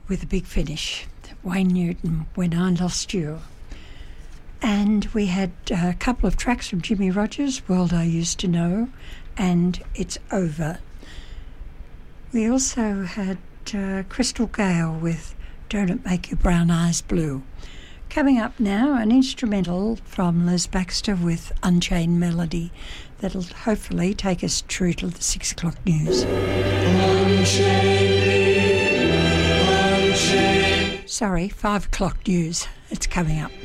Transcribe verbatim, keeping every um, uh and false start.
with a big finish. Wayne Newton, When I Lost You. And we had a couple of tracks from Jimmy Rogers, World I Used to Know, and It's Over. We also had uh, Crystal Gale with Don't It Make Your Brown Eyes Blue. Coming up now, an instrumental from Les Baxter with Unchained Melody that'll hopefully take us through to the six o'clock news. Unchained me, unchained. Sorry, five o'clock news. It's coming up.